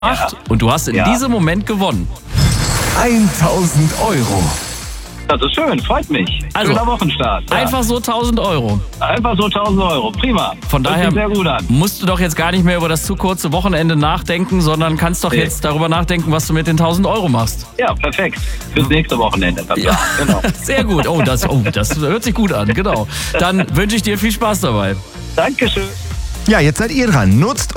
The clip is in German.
gemacht und du hast in diesem Moment gewonnen. 1000 Euro. Das ist schön, freut mich. Also, schöner Wochenstart. Ja. Einfach so 1000 Euro. Einfach so 1000 Euro, prima. Von Hört daher sich sehr gut an. musst du doch jetzt gar nicht mehr über das zu kurze Wochenende nachdenken, sondern kannst doch jetzt darüber nachdenken, was du mit den 1000 Euro machst. Ja, perfekt. Fürs nächste Wochenende. Ja. Genau. Sehr gut. Oh, das hört sich gut an, genau. Dann wünsche ich dir viel Spaß dabei. Dankeschön. Ja, jetzt seid ihr dran. Nutzt